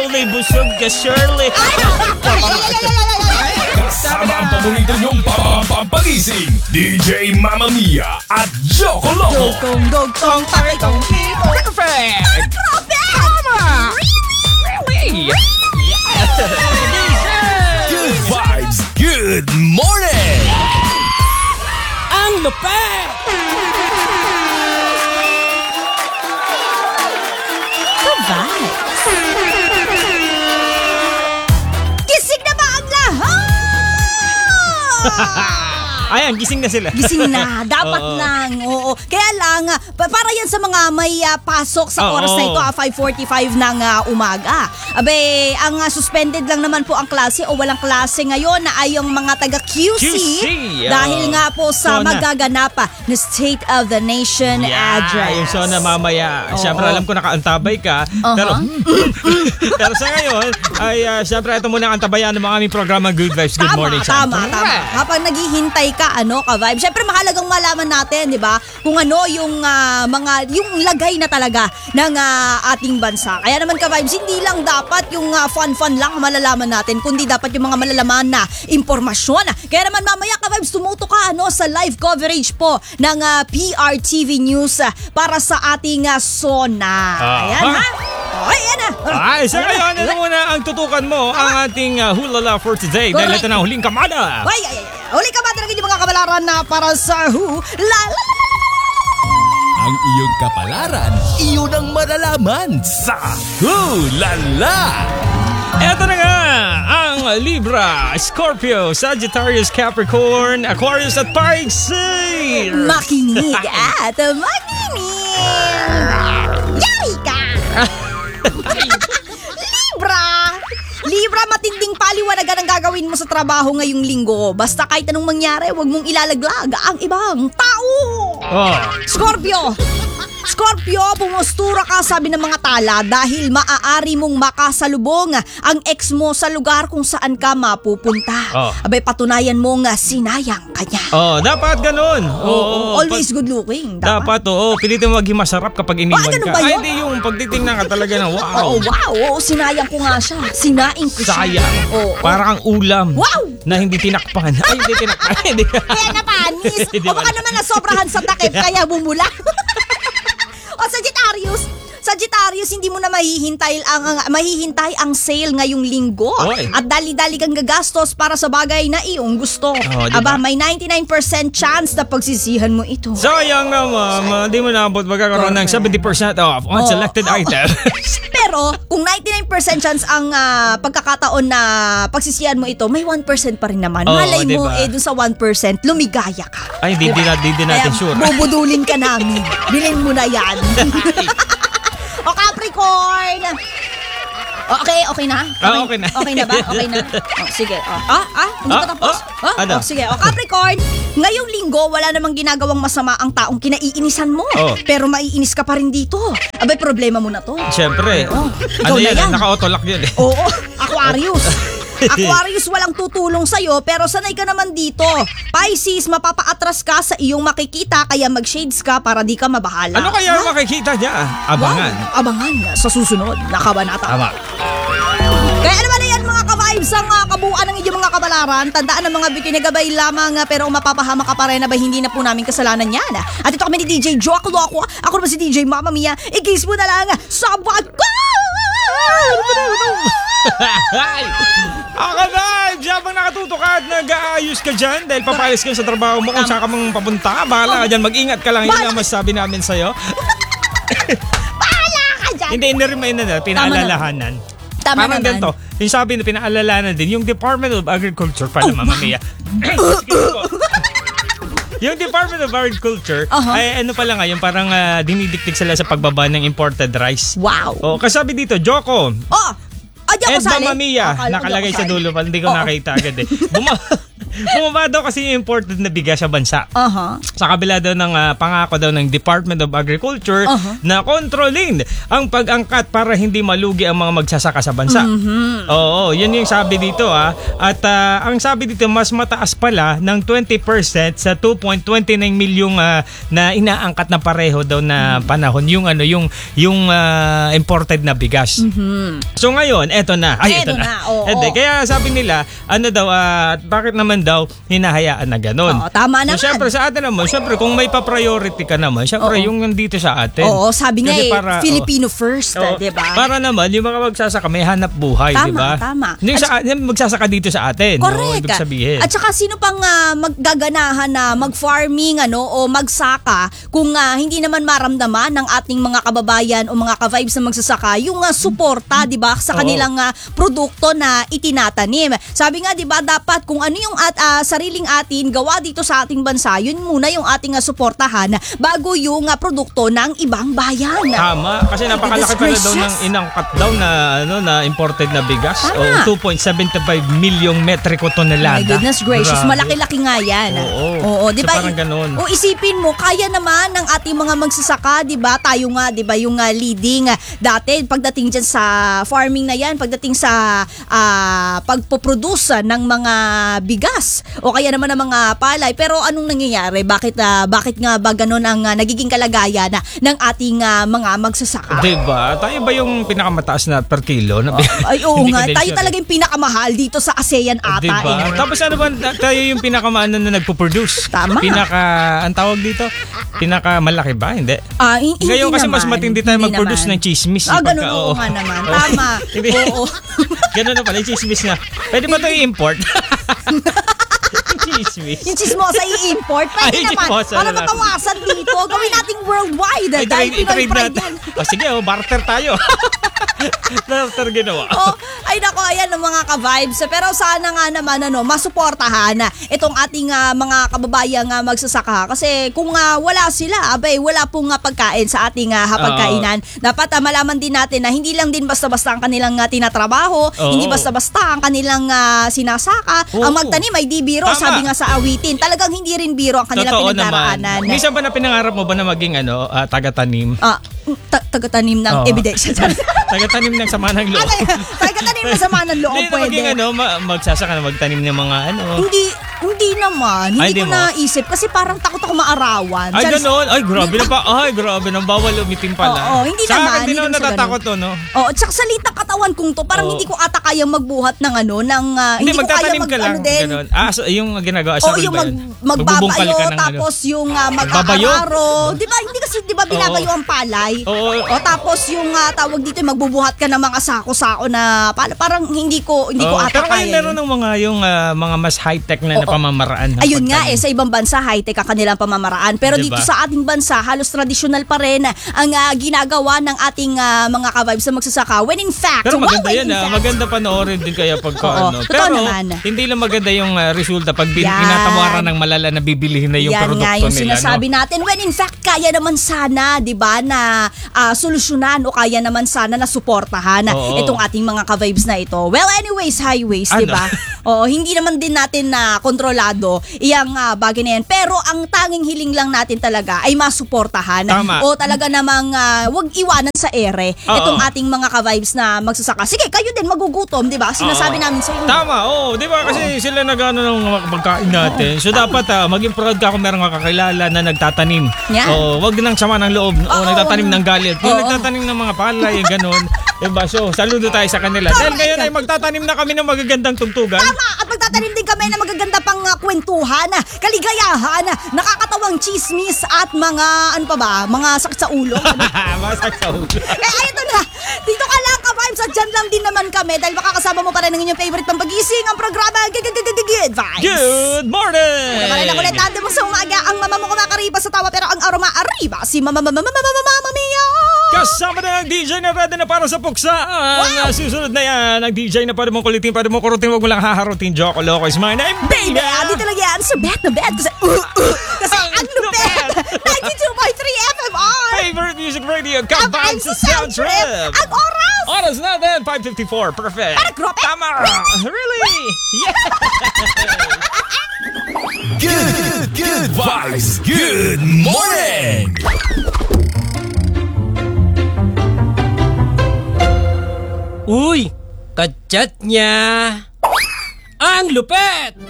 May busog ka, Shirley. Kasama ang paborito niyong pampagising, DJ Mamma Mia at Joko Loco. Dugtong, takitong, perfect! Tama! Really? Good vibes, good morning! Ang lupet! Good vibes. Gising na ba ang lahat? Ayan, gising na sila. Gising na. Dapat Oo. lang. Oo. Kaya lang, para yan sa mga may pasok sa oras na ito, 5:45 ng umaga. Abe, ang suspended lang naman po ang klase o walang klase ngayon na ay yung mga taga-QC. Dahil nga po sa Sona. magaganap na State of the Nation address. Yung Sona mamaya. Oo. Siyempre, alam ko nakaantabay ka. Pero sa ngayon, ay siyempre, ito muna ang antabayan ng mga aming programa Good Vibes, Good Morning. Tama. Habang naghihintay ka, ka-vibe. Siyempre, mahalagang malaman natin, di ba? Kung ano yung yung lagay na talaga ng ating bansa. Kaya naman ka-vibes, hindi lang dapat yung fun-fun lang malalaman natin, kundi dapat yung mga malalaman na impormasyon. Kaya naman mamaya ka-vibes, tumuto ka sa live coverage po ng PRTV News para sa ating Sona. Ayan ha? Ayan na. Ay, sa ngayon, ano muna ang tutukan mo ang ating hulala for today? Dahil ito na ang huling kamada. Huli ka ba talaga yung mga kabalaran na para sa Ang iyong kapalaran, iyon ang malalaman sa Hulala! Eto na nga ang Libra, Scorpio, Sagittarius, Capricorn, Aquarius at Pisces. makinig at makinig. Yari ka! Libra, matinding paliwanagan ang gagawin mo sa trabaho ngayong linggo. Basta kahit anong mangyari, huwag mong ilalaglag ang ibang tao. Scorpio, pumustura ka, sabi ng mga tala, dahil maaari mong makasalubong ang ex mo sa lugar kung saan ka mapupunta. Abay, patunayan mong sinayang kanya. Dapat ganun. Always good looking. Dapat, pilitin mo maging masarap kapag iniwan ganun ka. ba yun? Ay, hindi yung pagtitingnan ka talaga ng wow. Wow, sinayang ko nga siya. Sinaing ko siya. Sayang. Parang ang ulam. Wow! Na hindi tinakpan. Ay, hindi tinakpan. Kaya napanis. O baka naman nasobrahan sa takip kaya bumula. O Sagittarius, hindi mo na mahihintay ang sale ngayong linggo. Oy. At dali-dali kang gagastos para sa bagay na iyong gusto. Diba? Aba, may 99% chance na pagsisihan mo ito. Sayang naman. Hindi mo naabot magkakaroon ng 70% off on selected items. Pero kung 99% chance ang pagkakataon na pagsisihan mo ito, may 1% pa rin naman. Malay mo, diba? dun sa 1%, lumigaya ka. Ay, hindi natin sure. Bubudulin ka namin. Bilhin mo na yan. O Capricorn! Okay na? Okay na. Okay na ba? Okay na? Sige. Hindi pa tapos? Ano? Sige. Capricorn, ngayong linggo, wala namang ginagawang masama ang taong kinaiinisan mo. Pero maiinis ka pa rin dito. Abay, problema mo na to. Siyempre. Ikaw Ano na yan? yan. Naka-autolock yun eh. Oo, Aquarius, walang tutulong sa'yo, pero sanay ka naman dito. Pisces, mapapaatras ka sa iyong makikita, kaya mag-shades ka para di ka mabahala. Ano kaya ang makikita niya? Abangan. Wow, abangan sa susunod na kabanata. Tama. Kaya naman na yan mga ka-vibes ang kabuuan ng inyong mga kabalaran. Tandaan ng mga bikinigabay lamang pero mapapahama ka pa rin ba hindi na po namin kasalanan yan. At ito kami ni DJ Joko Loco. Ako naman si DJ Mamma Mia. I-kiss mo na lang sa bago! Ako na! Habang nakatuto ka at nag-aayos ka dyan dahil papalis ka sa trabaho mo kung saan ka mang papunta, bahala ka dyan, mag-ingat ka lang. Yun ang masasabi namin sa'yo. Bahala ka dyan! Hindi remind na, pinaalalahanan. Tama Parang naman. ganito, yung sabi na pinaalalahanan din, yung Department of Agriculture pala, Mamma Mia. Yung Department of Agriculture, ay ano pala nga, yung parang dinidiktik sila sa pagbaba ng imported rice. Wow! Kasabi dito, Joko. Di ako And sali. Mamma Mia, Akala ko nakalagay di ako sa sali. dulo pa, hindi ko nakita agad eh. Bumaba daw kasi yung imported na bigas sa bansa. Sa kabila daw ng pangako daw ng Department of Agriculture na kontrolin ang pag-angkat para hindi malugi ang mga magsasaka sa bansa. Oo, yun yung sabi dito At ang sabi dito, mas mataas pala ng 20% sa 2.29 milyong na inaangkat na pareho daw na panahon yung imported na bigas. So ngayon, eto na. Eto na. Kaya sabi nila, bakit naman daw hinahayaan na ganun? Oo, tama naman. So, syempre sa atin naman, syempre kung may pa-priority ka naman, syempre yung nandito sa atin. Oo, sabi nga Filipino first, di ba? Para naman, yung mga magsasaka may hanap buhay, di ba? Tama. Yung magsasaka dito sa atin. Correct. Ibig sabihin. At saka sino pang maggaganahan na mag-farming o magsaka kung hindi naman maramdaman ng ating mga kababayan o mga ka-vibes na magsasaka yung suporta, di ba, sa kanilang produkto na itinatanim. Sabi nga, di ba, dapat kung ano yung sariling atin gawa dito sa ating bansa, yun muna yung ating suportahan bago yung produkto ng ibang bayan. Tama, kasi napakalaki pala daw ng inangkat daw na imported na bigas. 2.75 milyong metriko tonelada. My goodness gracious, malaki-laki nga yan. Oo, di ba? So parang ganun. O isipin mo, kaya naman ng ating mga magsasaka, di ba? Tayo nga, di ba, yung leading dati pagdating dyan sa farming na yan, pagdating sa pagpoproduce ng mga bigas o kaya naman ng mga palay. Pero anong nangyayari? Bakit nga ba ganun ang nagiging kalagayan ng ating mga magsasaka? Diba? Tayo ba yung pinakamataas na per kilo? Ay, oo nga. Tayo talaga yung pinakamahal dito sa ASEAN ata. Diba? Tapos ano ba, tayo yung pinakamaano na nagpo-produce? Tama. Ang tawag dito? Pinakamalaki ba? Hindi. Hindi ngayon kasi naman. mas matindi tayo Hindi mag-produce naman. ng chismis. Ganun, oo nga naman. Tama. Oo. Ganun na pala, yung chismis na. Pwede ba ito i-import? Yung chismosa i-import. Pwede naman. Para mabawasan dito. Gawin nating worldwide. Dahil Pinoy pride yan. Sige, barter tayo. Barter ginawa. Ay nako, ayan ang mga ka-vibes. Pero sana nga naman masuportahan itong ating mga kababayang magsasaka. Kasi kung wala sila, wala pong pagkain sa ating hapagkainan. Dapat malaman din natin na hindi lang din basta-basta ang kanilang tinatrabaho, hindi basta-basta ang kanilang sinasaka. Ang magtanim ay di biro, sabi nga sa awitin. Talagang hindi rin biro ang kanilang pinagdaraanan. Minsan ba na pinangarap mo ba na maging taga-tanim? Taga-tanim ng ebidensya. Taga-tanim ng sama ng loob. Taga-tanim ng sama ng loob, pwede. Maging magsasaka na magtanim ng mga Hindi naman. Hindi ko naisip kasi parang takot ako maarawan. Ay, gano'n? Ay, grabe na pa. Ay, grabe na. Bawal umitim pala. Oo, hindi sa naman. Akin, hindi naman natatakot to, no? Oo, at saka sa litang katawan kong to, parang hindi ko ata kayang magbuhat ng hindi ko kaya ka lang. Ganun. Yung ginagawa. Yung magbabayo, tapos yung mag-aararo. Di ba, hindi kasi, di ba, binabayo ang palay? Oo. O tapos yung tawag dito, magbubuhat ka ng mga sako-sako na parang hindi ko ata pero kaya. Pero ngayon meron ng mga mas high-tech na pamamaraan. Ayun nga sa ibang bansa high-tech ang kanilang pamamaraan. Pero diba? Dito sa ating bansa, halos traditional pa rin ang ginagawa ng ating mga ka-vibes na magsasaka. When in fact, pero maganda yan maganda panoorin din kaya pagka Pero naman. Hindi lang maganda yung resulta pag pinatawaran ng malala na bibilihin na yung produkto nila. Yan nga yung sinasabi natin. When in fact, kaya naman sana, di ba, na solusyonan o kaya naman sana na suportahan itong ating mga ka-vibes na ito. Well, anyways, highways, di ba? Hindi naman din natin na kontrolado iyang bagay na yan. Pero ang tanging hiling lang natin talaga ay masuportahan. Tama. O talaga namang wag iwanan sa ere itong ating mga ka-vibes na magsasaka. Sige, kayo din magugutom, di ba? Sinasabi namin sa inyo. Tama, di ba? Kasi sila nag-ano ng magkain natin. So dapat maging proud ka kung merong makakilala na nagtatanim. Wag nang sama ng loob o nagtatanim ng galit. Yung nagtatanim ng mga palay, gano'n. Diba? So, saludo tayo sa kanila. Dahil ngayon ay magtatanim na kami ng magagandang tugtugan. Tama! At magtatanim din kami ng magaganda pang kwentuhan, kaligayahan, nakakatawang chismis at mga, mga sakit sa ulo. Mga sakit sa ulo. Kaya ito na, dito ka lang ka-vibes at dyan lang din naman kami dahil makakasama mo pa rin ang inyong favorite pampagising, ang programa Good Vibes. Good morning! Naman lang ulit natin mo sa umaga, ang mama mo kumakariba sa tawa pero ang aroma arriba, si Mama Mia! Kasama na ang DJ na ready na para sa puksaan. Susunod na yan, ang DJ na pwede mong kulitin, pwede mong kurutin, wag mo lang haharutin. Joko Loco is my name, baby! Dito lang yan sa bet na bet kasi ang lupet! 92.3 FM on! Favorite music radio, Ka-Vibes sa Sound Trip! Ang oras! Oras natin, 5:54. Perfect! Para grupe! Tama! Really? Yeah! Good vibes. Good morning. Uy, kachat niya. Ang lupet!